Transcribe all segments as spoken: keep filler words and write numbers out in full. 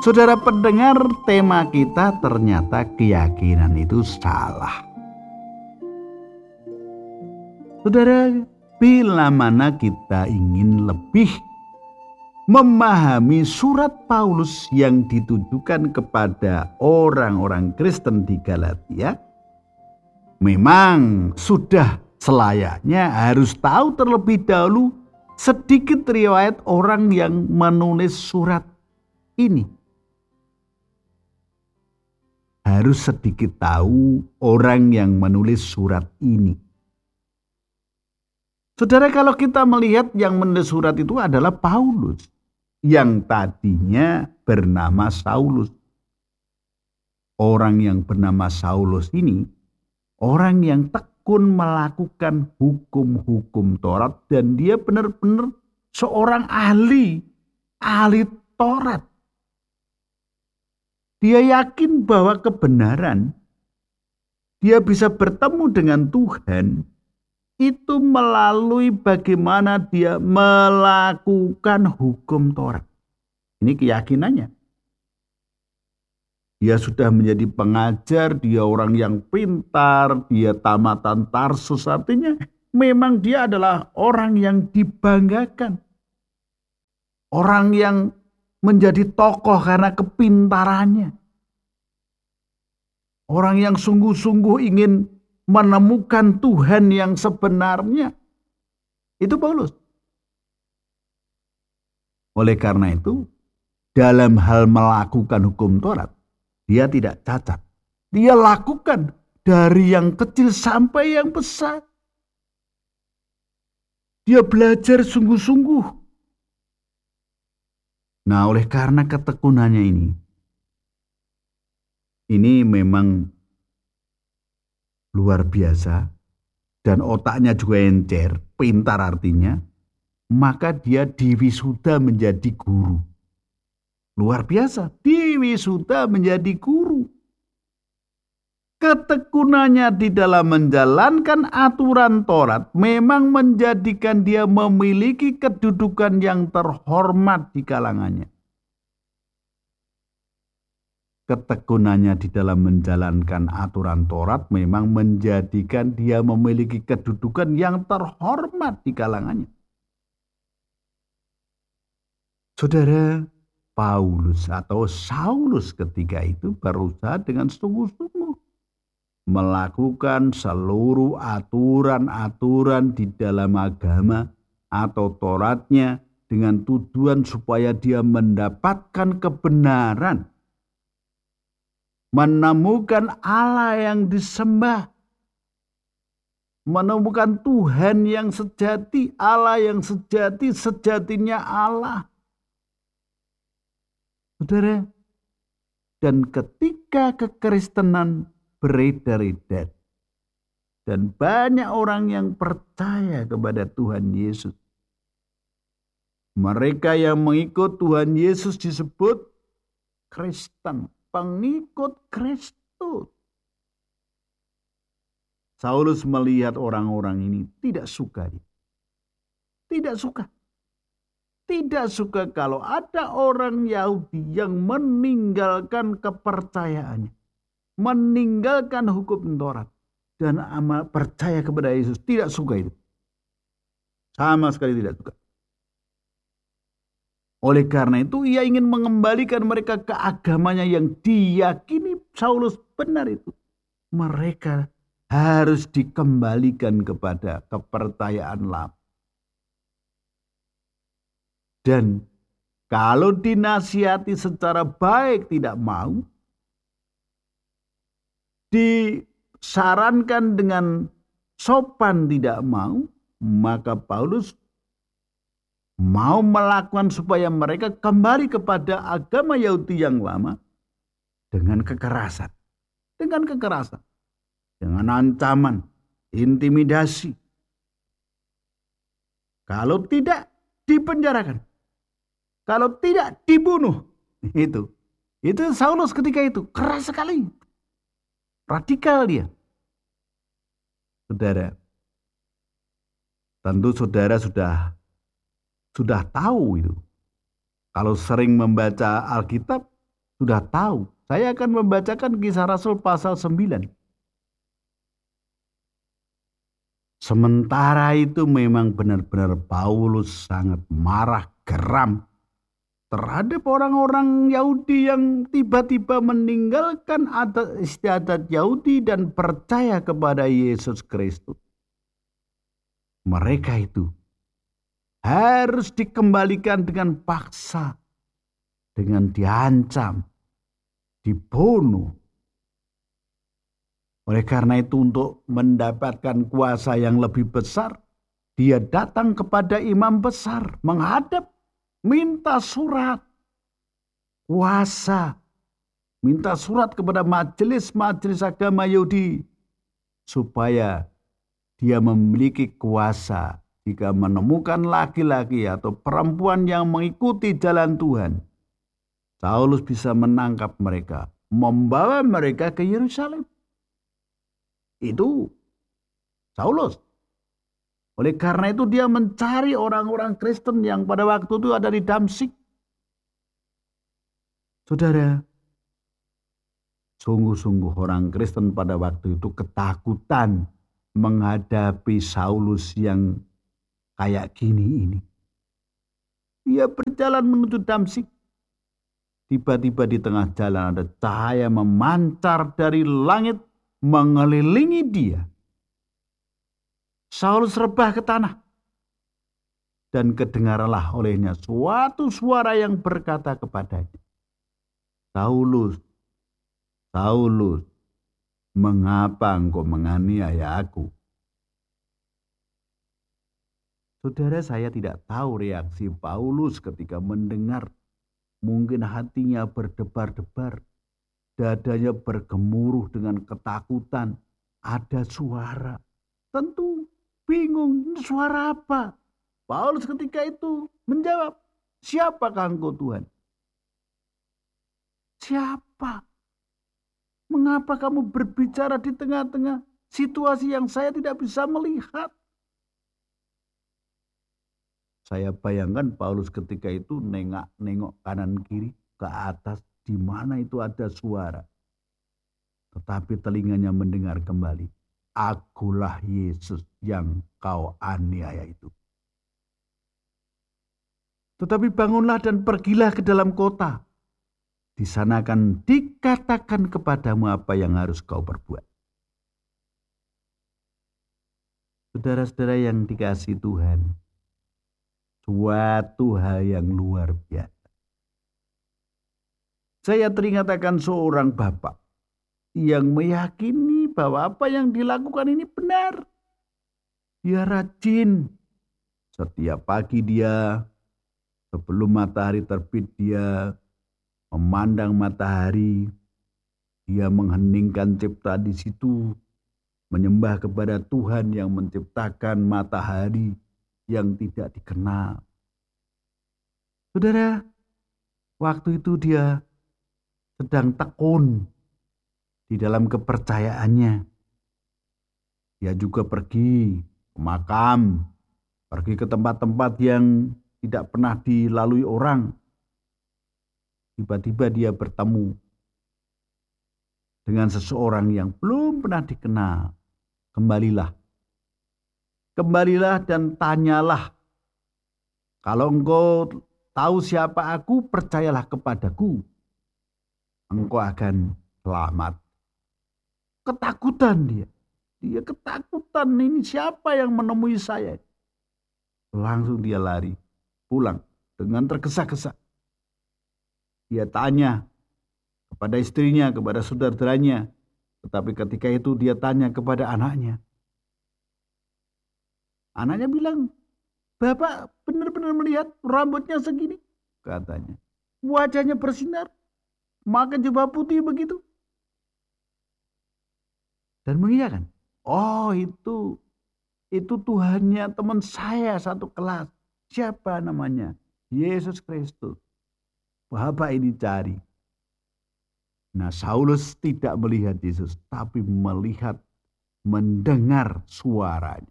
Saudara pendengar, tema kita ternyata keyakinan itu salah. Saudara, bila mana kita ingin lebih memahami surat Paulus yang ditujukan kepada orang-orang Kristen di Galatia, memang sudah selayaknya harus tahu terlebih dahulu sedikit riwayat orang yang menulis surat ini. Harus sedikit tahu orang yang menulis surat ini. Saudara, kalau kita melihat yang menulis surat itu adalah Paulus, yang tadinya bernama Saulus. Orang yang bernama Saulus ini, orang yang tekun melakukan hukum-hukum Taurat, dan dia benar-benar seorang ahli, ahli Taurat. Dia yakin bahwa kebenaran, dia bisa bertemu dengan Tuhan, itu melalui bagaimana dia melakukan hukum Taurat. Ini keyakinannya. Dia sudah menjadi pengajar, dia orang yang pintar, dia tamatan Tarsus. Artinya memang dia adalah orang yang dibanggakan. Orang yang menjadi tokoh karena kepintarannya. Orang yang sungguh-sungguh ingin menemukan Tuhan yang sebenarnya. Itu Paulus. Oleh karena itu, dalam hal melakukan hukum Taurat, dia tidak cacat. Dia lakukan dari yang kecil sampai yang besar. Dia belajar sungguh-sungguh. Nah, oleh karena ketekunannya ini, ini memang luar biasa, dan otaknya juga encer, pintar artinya, maka dia diwisuda menjadi guru. Luar biasa, diwisuda menjadi guru. Ketekunannya di dalam menjalankan aturan Taurat memang menjadikan dia memiliki kedudukan yang terhormat di kalangannya. Ketekunannya di dalam menjalankan aturan Taurat memang menjadikan dia memiliki kedudukan yang terhormat di kalangannya. Saudara, Paulus atau Saulus ketika itu berusaha dengan sungguh-sungguh melakukan seluruh aturan-aturan di dalam agama atau Tauratnya dengan tujuan supaya dia mendapatkan kebenaran, menemukan Allah yang disembah, menemukan Tuhan yang sejati, Allah yang sejati, sejatinya Allah. Saudara, dan ketika kekristenan beredar-edar dan banyak orang yang percaya kepada Tuhan Yesus, mereka yang mengikut Tuhan Yesus disebut Kristen, pengikut Kristus. Saulus melihat orang-orang ini tidak suka. Tidak suka. Tidak suka kalau ada orang Yahudi yang meninggalkan kepercayaannya, meninggalkan hukum Taurat, dan amal percaya kepada Yesus. Tidak suka itu. Sama sekali tidak suka. Oleh karena itu ia ingin mengembalikan mereka ke agamanya yang diyakini Saulus benar itu. Mereka harus dikembalikan kepada kepercayaan lama. Dan kalau dinasihati secara baik tidak mau, disarankan dengan sopan tidak mau, maka Paulus mau melakukan supaya mereka kembali kepada agama Yahudi yang lama dengan kekerasan. Dengan kekerasan. Dengan ancaman, intimidasi. Kalau tidak, dipenjarakan. Kalau tidak, dibunuh. Itu. Itu Saulus ketika itu. Keras sekali. Radikal dia. Saudara, tentu saudara sudah sudah tahu itu. Kalau sering membaca Alkitab, sudah tahu. Saya akan membacakan Kisah Rasul pasal sembilan. Sementara itu memang benar-benar Paulus sangat marah, geram terhadap orang-orang Yahudi yang tiba-tiba meninggalkan adat istiadat Yahudi dan percaya kepada Yesus Kristus. Mereka itu harus dikembalikan dengan paksa, dengan diancam, dibunuh. Oleh karena itu, untuk mendapatkan kuasa yang lebih besar, dia datang kepada imam besar, menghadap, minta surat kuasa, minta surat kepada majelis-majelis agama Yahudi, supaya dia memiliki kuasa jika menemukan laki-laki atau perempuan yang mengikuti jalan Tuhan. Saulus bisa menangkap mereka, membawa mereka ke Yerusalem. Itu Saulus. Oleh karena itu dia mencari orang-orang Kristen yang pada waktu itu ada di Damsyik. Saudara, sungguh-sungguh orang Kristen pada waktu itu ketakutan menghadapi Saulus yang kayak gini ini. Dia berjalan menuju Damsyik. Tiba-tiba di tengah jalan ada cahaya memancar dari langit mengelilingi dia. Saulus rebah ke tanah. Dan kedengaranlah olehnya suatu suara yang berkata kepadanya, Saulus, Saulus, mengapa engkau menganiaya aku? Saudara, saya tidak tahu reaksi Paulus ketika mendengar. Mungkin hatinya berdebar-debar. Dadanya bergemuruh dengan ketakutan. Ada suara. Tentu bingung, ini suara apa? Paulus ketika itu menjawab, siapakah engkau Tuhan? Siapa? Mengapa kamu berbicara di tengah-tengah situasi yang saya tidak bisa melihat? Saya bayangkan Paulus ketika itu nengok-nengok kanan kiri ke atas, di mana itu ada suara. Tetapi telinganya mendengar kembali, akulah Yesus yang kau aniaya itu. Tetapi bangunlah dan pergilah ke dalam kota. Di sana akan dikatakan kepadamu apa yang harus kau perbuat. Saudara-saudara yang dikasihi Tuhan, suatu hal yang luar biasa. Saya teringat akan seorang bapak yang meyakini bahwa apa yang dilakukan ini benar. Dia rajin. Setiap pagi dia, sebelum matahari terbit, dia memandang matahari. Dia mengheningkan cipta di situ, menyembah kepada Tuhan yang menciptakan matahari yang tidak dikenal. Saudara, waktu itu dia sedang tekun di dalam kepercayaannya. Dia juga pergi ke makam, pergi ke tempat-tempat yang tidak pernah dilalui orang. Tiba-tiba dia bertemu dengan seseorang yang belum pernah dikenal. Kembalilah. Kembalilah dan tanyalah. Kalau engkau tahu siapa aku, percayalah kepadaku. Engkau akan selamat. Ketakutan dia. Dia ketakutan, ini siapa yang menemui saya? Langsung dia lari pulang dengan tergesa-gesa. Dia tanya kepada istrinya, kepada saudara-saudaranya. Tetapi ketika itu dia tanya kepada anaknya. Anaknya bilang, Bapak benar-benar melihat rambutnya segini? Katanya. Wajahnya bersinar. Makan jubah putih begitu. Dan mengiyakan. Oh itu. Itu Tuhannya teman saya satu kelas. Siapa namanya? Yesus Kristus. Bapak ini cari. Nah, Saulus tidak melihat Yesus, tapi melihat, mendengar suaranya.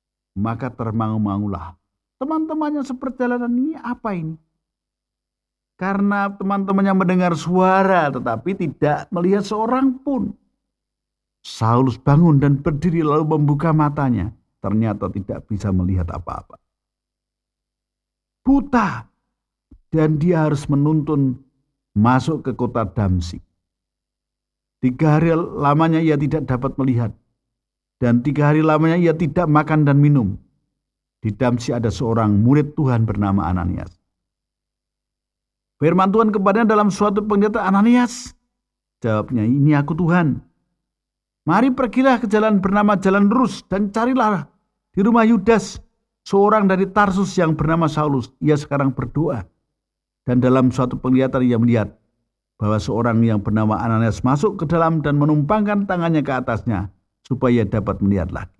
Maka termangu-mangulah. Teman-temannya seperjalanan ini apa ini? karena teman-temannya mendengar suara tetapi tidak melihat seorang pun. Saulus bangun dan berdiri lalu membuka matanya. Ternyata tidak bisa melihat apa-apa. Buta. Dan dia harus menuntun masuk ke kota Damsyik. Tiga hari lamanya ia tidak dapat melihat. Dan tiga hari lamanya ia tidak makan dan minum. Di Damsyik ada seorang murid Tuhan bernama Ananias. Firman Tuhan kepadanya dalam suatu penglihatan, Ananias. Jawabnya, ini aku Tuhan. Mari pergilah ke jalan bernama Jalan Lurus dan carilah di rumah Yudas, seorang dari Tarsus yang bernama Saulus. Ia sekarang berdoa. Dan dalam suatu penglihatan ia melihat bahwa seorang yang bernama Ananias masuk ke dalam dan menumpangkan tangannya ke atasnya supaya dapat melihat lagi.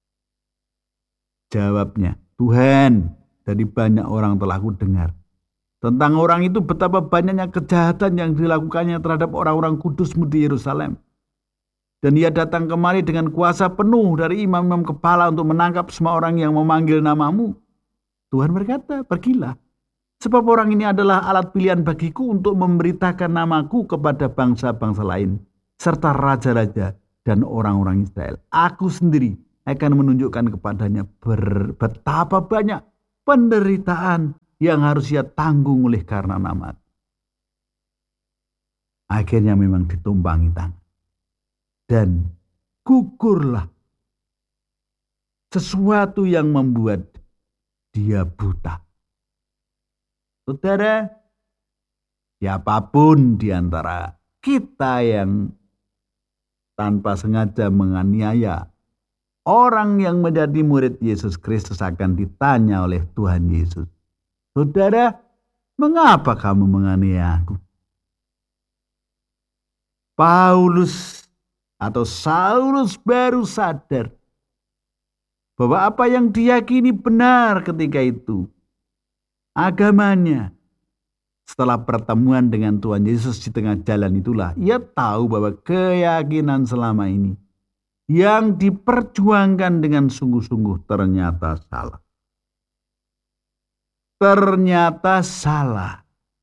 Jawabnya, Tuhan, dari banyak orang telah aku dengar tentang orang itu betapa banyaknya kejahatan yang dilakukannya terhadap orang-orang kudus-Mu di Yerusalem. Dan ia datang kemari dengan kuasa penuh dari imam-imam kepala untuk menangkap semua orang yang memanggil nama-Mu. Tuhan berkata, pergilah. Sebab orang ini adalah alat pilihan bagiku untuk memberitakan namaku kepada bangsa-bangsa lain, serta raja-raja dan orang-orang Israel. Aku sendiri akan menunjukkan kepadanya ber, betapa banyak penderitaan yang harus ia tanggung oleh karena nama. Akhirnya memang ditumpangi tangan. Dan gugurlah sesuatu yang membuat dia buta. Saudara, siapapun di antara kita yang tanpa sengaja menganiaya orang yang menjadi murid Yesus Kristus akan ditanya oleh Tuhan Yesus, saudara, mengapa kamu menganiaya aku? Paulus atau Saulus baru sadar bahwa apa yang diyakini benar ketika itu, agamanya. Setelah pertemuan dengan Tuhan Yesus di tengah jalan itulah ia tahu bahwa keyakinan selama ini yang diperjuangkan dengan sungguh-sungguh ternyata salah. Ternyata salah.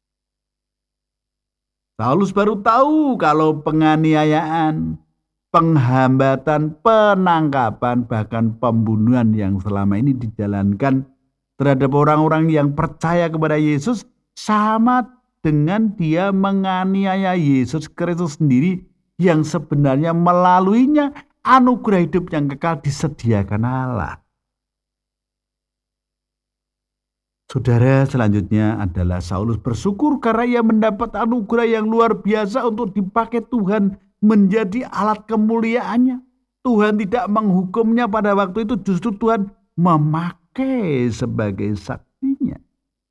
Saulus baru tahu kalau penganiayaan, penghambatan, penangkapan, bahkan pembunuhan yang selama ini dijalankan terhadap orang-orang yang percaya kepada Yesus sama dengan dia menganiaya Yesus Kristus sendiri yang sebenarnya melaluinya anugerah hidup yang kekal disediakan Allah. Saudara, selanjutnya adalah Saulus bersyukur karena ia mendapat anugerah yang luar biasa untuk dipakai Tuhan menjadi alat kemuliaannya. Tuhan tidak menghukumnya pada waktu itu, justru Tuhan memakai sebagai saksinya.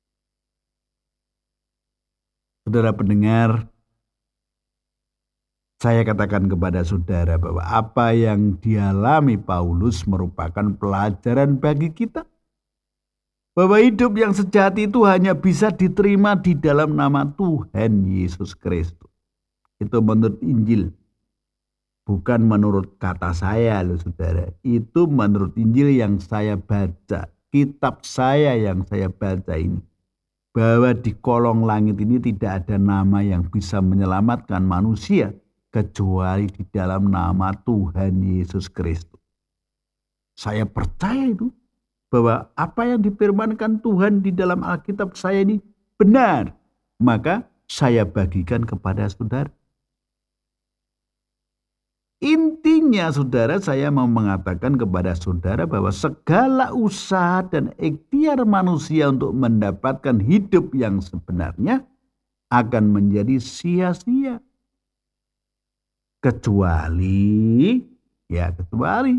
Saudara pendengar, saya katakan kepada saudara bahwa apa yang dialami Paulus merupakan pelajaran bagi kita. Bahwa hidup yang sejati itu hanya bisa diterima di dalam nama Tuhan Yesus Kristus. Itu menurut Injil. Bukan menurut kata saya loh saudara. Itu menurut Injil yang saya baca. Kitab saya yang saya baca ini. Bahwa di kolong langit ini tidak ada nama yang bisa menyelamatkan manusia. Kecuali di dalam nama Tuhan Yesus Kristus. Saya percaya itu. Bahwa apa yang difirmankan Tuhan di dalam Alkitab saya ini benar. Maka saya bagikan kepada saudara. Intinya saudara, saya mau mengatakan kepada saudara bahwa segala usaha dan ikhtiar manusia untuk mendapatkan hidup yang sebenarnya akan menjadi sia-sia. Kecuali, ya kecuali,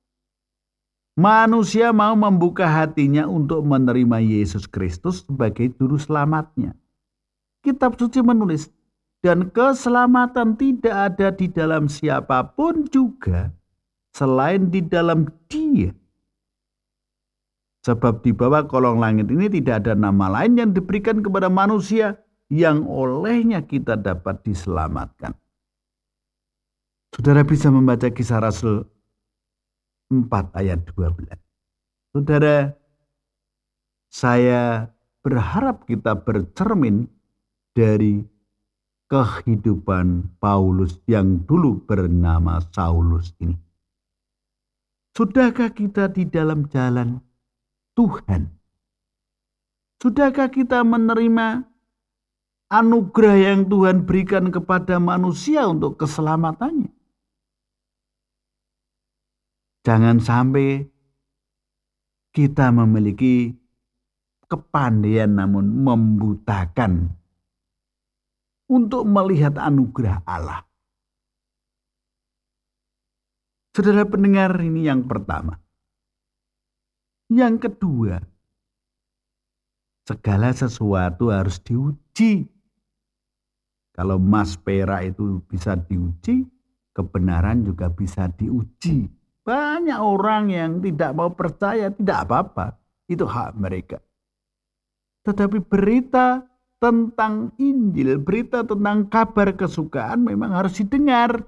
manusia mau membuka hatinya untuk menerima Yesus Kristus sebagai juru selamatnya. Kitab suci menulis, dan keselamatan tidak ada di dalam siapapun juga selain di dalam Dia. Sebab di bawah kolong langit ini tidak ada nama lain yang diberikan kepada manusia yang olehnya kita dapat diselamatkan. Saudara bisa membaca Kisah Rasul empat ayat dua belas. Saudara, saya berharap kita bercermin dari kehidupan Paulus yang dulu bernama Saulus ini. Sudahkah kita di dalam jalan Tuhan? Sudahkah kita menerima anugerah yang Tuhan berikan kepada manusia untuk keselamatannya? Jangan sampai kita memiliki kepandaian namun membutakan untuk melihat anugerah Allah. Saudara pendengar, ini yang pertama. Yang kedua, segala sesuatu harus diuji. Kalau emas perak itu bisa diuji, kebenaran juga bisa diuji. Banyak orang yang tidak mau percaya, tidak apa-apa. Itu hak mereka. Tetapi berita tentang Injil, berita tentang kabar kesukaan memang harus didengar.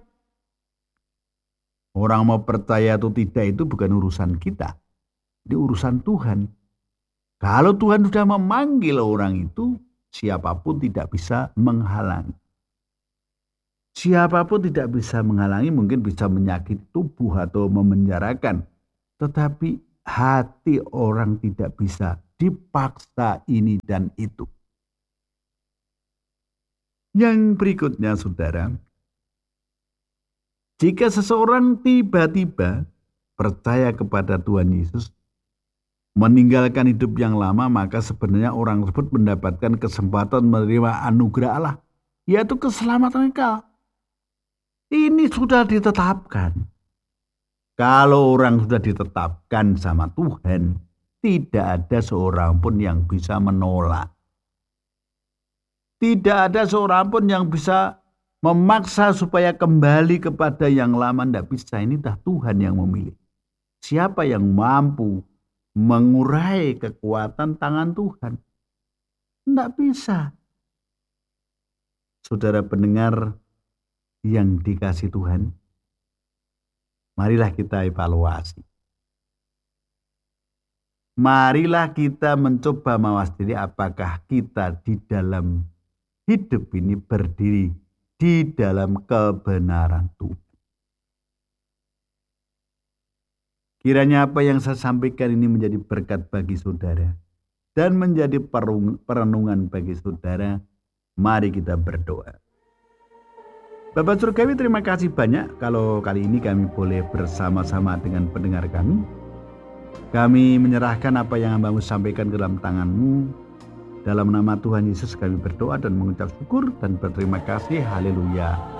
Orang mau percaya atau tidak itu bukan urusan kita. Ini urusan Tuhan. Kalau Tuhan sudah memanggil orang itu, siapapun tidak bisa menghalangi. Siapapun tidak bisa menghalangi, mungkin bisa menyakiti tubuh atau memenjarakan. Tetapi hati orang tidak bisa dipaksa ini dan itu. Yang berikutnya, saudara, jika seseorang tiba-tiba percaya kepada Tuhan Yesus, meninggalkan hidup yang lama, maka sebenarnya orang tersebut mendapatkan kesempatan menerima anugerah Allah, yaitu keselamatan kekal. Ini sudah ditetapkan. Kalau orang sudah ditetapkan sama Tuhan, tidak ada seorang pun yang bisa menolak. Tidak ada seorang pun yang bisa memaksa supaya kembali kepada yang lama. Tidak bisa, ini dah Tuhan yang memilih. Siapa yang mampu mengurai kekuatan tangan Tuhan? Tidak bisa. Saudara pendengar yang dikasih Tuhan, marilah kita evaluasi. Marilah kita mencoba mawas diri, apakah kita di dalam hidup ini berdiri di dalam kebenaran Tuhan. Kiranya apa yang saya sampaikan ini menjadi berkat bagi saudara dan menjadi perenungan bagi saudara. Mari kita berdoa. Bapak Surgawi, terima kasih banyak kalau kali ini kami boleh bersama-sama dengan pendengar kami. Kami menyerahkan apa yang hamba-Mu sampaikan ke dalam tangan-Mu. Dalam nama Tuhan Yesus kami berdoa dan mengucap syukur dan berterima kasih. Haleluya.